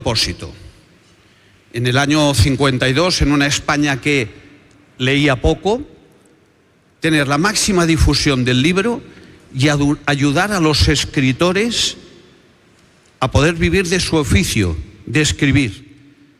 propósito. En el año 52, en una España que leía poco, tener la máxima difusión del libro y ayudar a los escritores a poder vivir de su oficio, de escribir.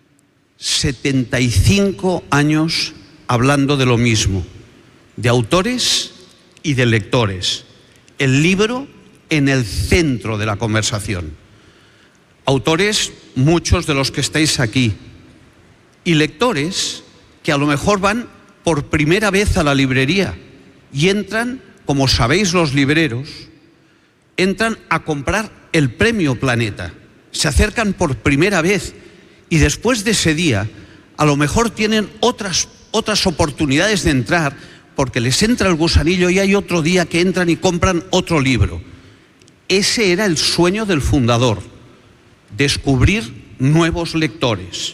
75 años hablando de lo mismo, de autores y de lectores. El libro en el centro de la conversación. Autores, muchos de los que estáis aquí, y lectores que a lo mejor van por primera vez a la librería y entran, como sabéis los libreros, entran a comprar el Premio Planeta. Se acercan por primera vez y después de ese día a lo mejor tienen otras oportunidades de entrar porque les entra el gusanillo y hay otro día que entran y compran otro libro. Ese era el sueño del fundador, descubrir nuevos lectores.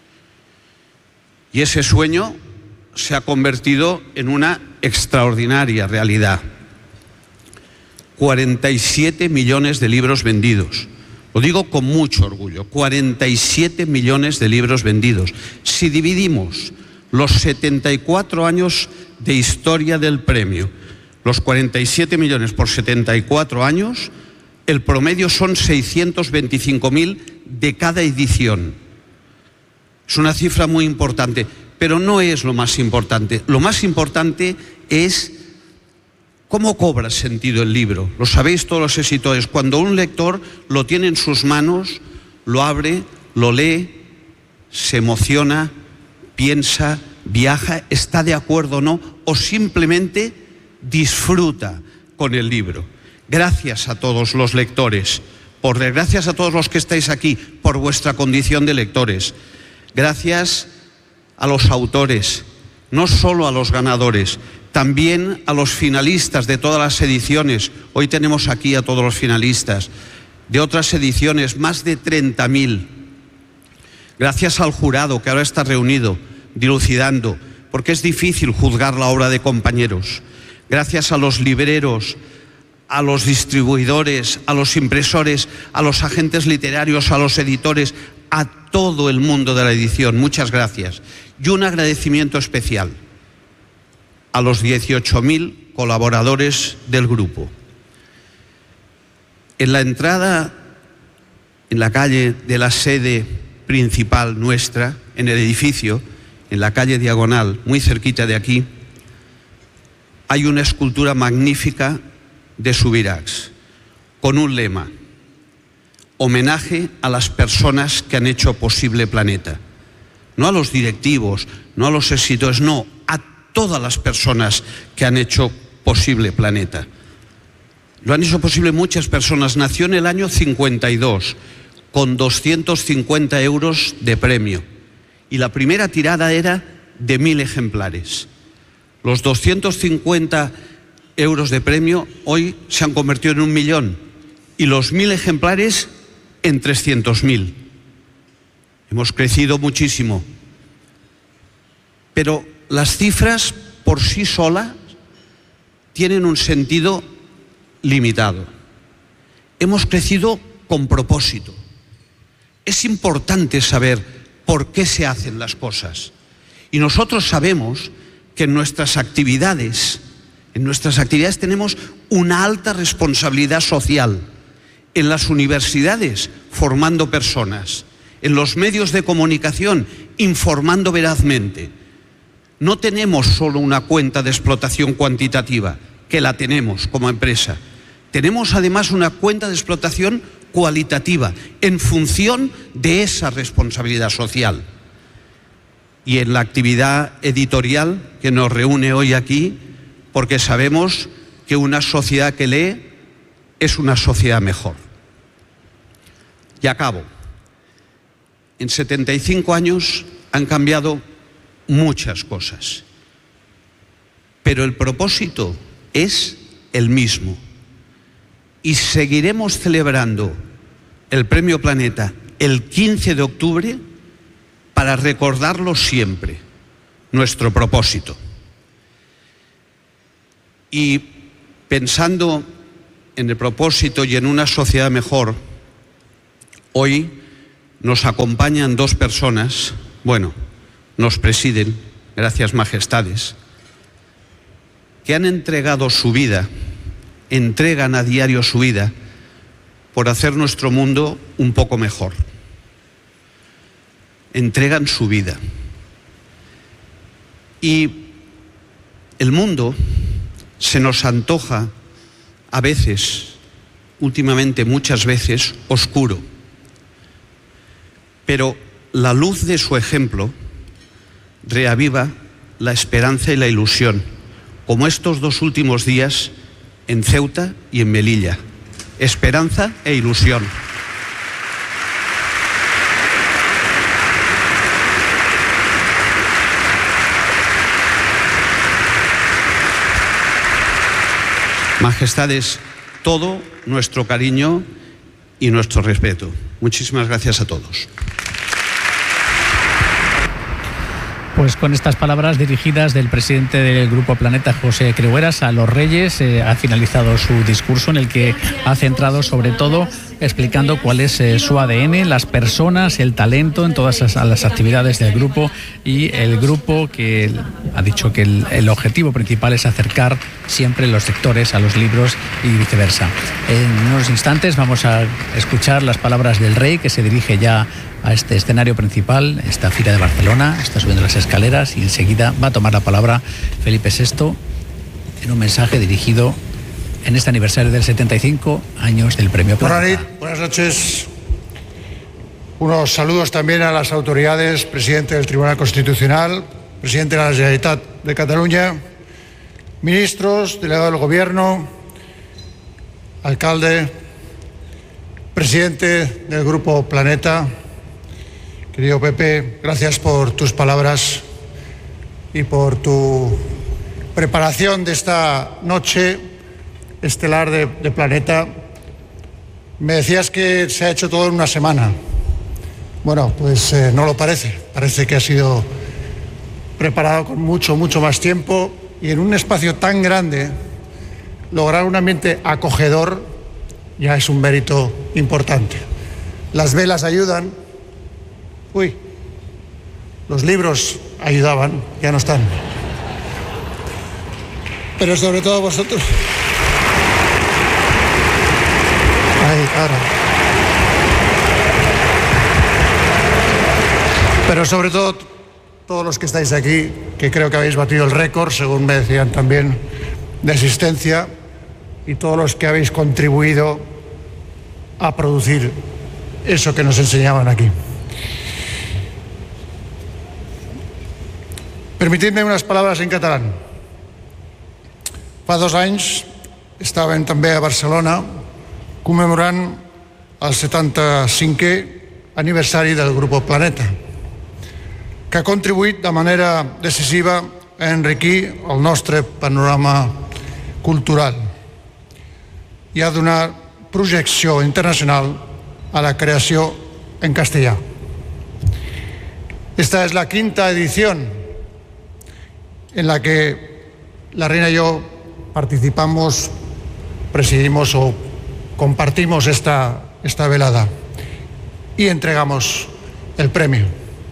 Y ese sueño se ha convertido en una extraordinaria realidad. 47 millones de libros vendidos. Lo digo con mucho orgullo, 47 millones de libros vendidos. Si dividimos los 74 años de historia del premio, los 47 millones por 74 años, el promedio son 625.000 de cada edición. Es una cifra muy importante, pero no es lo más importante. Lo más importante es cómo cobra sentido el libro. Lo sabéis todos los escritores. Cuando un lector lo tiene en sus manos, lo abre, lo lee, se emociona, piensa, viaja, está de acuerdo o no, o simplemente disfruta con el libro. Gracias a todos los lectores, gracias a todos los que estáis aquí por vuestra condición de lectores. Gracias a los autores, no solo a los ganadores, también a los finalistas de todas las ediciones. Hoy tenemos aquí a todos los finalistas de otras ediciones, más de 30.000. Gracias al jurado que ahora está reunido, dilucidando, porque es difícil juzgar la obra de compañeros. Gracias a los libreros, a los distribuidores, a los impresores, a los agentes literarios, a los editores, a todo el mundo de la edición. Muchas gracias. Y un agradecimiento especial a los 18.000 colaboradores del grupo. En la entrada, en la calle de la sede principal nuestra, en el edificio, en la calle Diagonal, muy cerquita de aquí, hay una escultura magnífica de Subirachs, con un lema: homenaje a las personas que han hecho posible Planeta. No a los directivos, no a los escritores, no, a todas las personas que han hecho posible Planeta. Lo han hecho posible muchas personas. Nació en el año 52, con 250 euros de premio. Y la primera tirada era de 1.000 ejemplares. Los 250 euros de premio hoy se han convertido en 1 millón. Y los 1.000 ejemplares en 300.000. Hemos crecido muchísimo. Pero las cifras por sí solas tienen un sentido limitado. Hemos crecido con propósito. Es importante saber por qué se hacen las cosas. Y nosotros sabemos que en nuestras actividades tenemos una alta responsabilidad social. En las universidades, formando personas. En los medios de comunicación, informando verazmente. No tenemos solo una cuenta de explotación cuantitativa, que la tenemos como empresa. Tenemos además una cuenta de explotación cualitativa, en función de esa responsabilidad social. Y en la actividad editorial que nos reúne hoy aquí, porque sabemos que una sociedad que lee es una sociedad mejor. Y acabo. En 75 años han cambiado muchas cosas, pero el propósito es el mismo. Y seguiremos celebrando el Premio Planeta el 15 de octubre para recordarlo siempre, nuestro propósito. Y pensando en el propósito y en una sociedad mejor, hoy nos acompañan dos personas, bueno, nos presiden, gracias majestades, que han entregado su vida, entregan a diario su vida por hacer nuestro mundo un poco mejor. Entregan su vida. Y el mundo se nos antoja a veces, últimamente muchas veces, oscuro. Pero la luz de su ejemplo reaviva la esperanza y la ilusión, como estos dos últimos días en Ceuta y en Melilla. Esperanza e ilusión. Majestades, todo nuestro cariño y nuestro respeto. Muchísimas gracias a todos. Pues con estas palabras dirigidas del presidente del Grupo Planeta, José Creueras, a los Reyes, ha finalizado su discurso en el que ha centrado sobre todo explicando cuál es su ADN, las personas, el talento en todas las actividades del grupo, y el grupo que ha dicho que el objetivo principal es acercar siempre los lectores a los libros y viceversa. En unos instantes vamos a escuchar las palabras del Rey, que se dirige ya a este escenario principal, esta Fira de Barcelona, está subiendo las escaleras y enseguida va a tomar la palabra Felipe VI en un mensaje dirigido en este aniversario del 75 años del Premio Planeta. Buenas noches. Unos saludos también a las autoridades, presidente del Tribunal Constitucional, presidente de la Generalitat de Cataluña, ministros, delegado del Gobierno, alcalde, presidente del Grupo Planeta. Querido Pepe, gracias por tus palabras y por tu preparación de esta noche estelar de Planeta. Me decías que se ha hecho todo en una semana. Bueno, pues no lo parece. Parece que ha sido preparado con mucho más tiempo, y en un espacio tan grande lograr un ambiente acogedor ya es un mérito importante. Las velas ayudan. Los libros ayudaban, ya no están. Pero sobre todo vosotros. Pero sobre todo todos los que estáis aquí, que creo que habéis batido el récord, según me decían también, de asistencia, y todos los que habéis contribuido a producir eso que nos enseñaban aquí. Permitidme unes paraules en català. Fa 2 anys estàvem també a Barcelona commemorant el 75è aniversari del Grupo Planeta, que ha contribuït de manera decisiva a enriquir el nostre panorama cultural i a donar projecció internacional a la creació en castellà. Esta es la 5ª edición en la que la reina y yo participamos, presidimos o compartimos esta velada y entregamos el premio.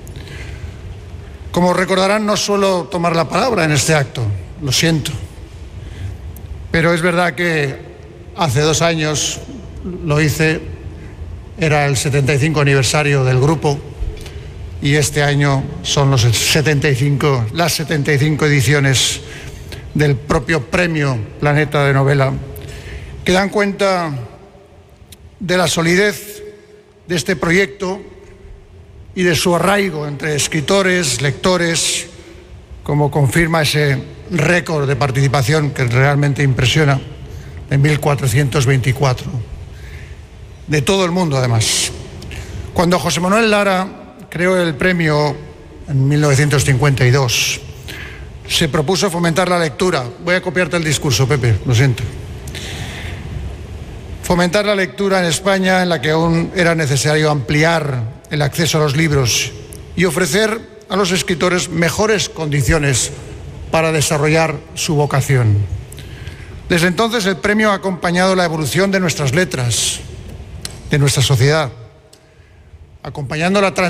Como recordarán, no suelo tomar la palabra en este acto, lo siento, pero es verdad que hace 2 años lo hice, era el 75 aniversario del grupo, y este año son las 75 ediciones del propio Premio Planeta de Novela, que dan cuenta de la solidez de este proyecto y de su arraigo entre escritores, lectores, como confirma ese récord de participación que realmente impresiona, de 1.424, de todo el mundo además. Cuando José Manuel Lara creó el premio en 1952, se propuso fomentar la lectura. Voy a copiarte el discurso, Pepe, lo siento. Fomentar la lectura en España, en la que aún era necesario ampliar el acceso a los libros y ofrecer a los escritores mejores condiciones para desarrollar su vocación. Desde entonces el premio ha acompañado la evolución de nuestras letras, de nuestra sociedad. acompañando la transición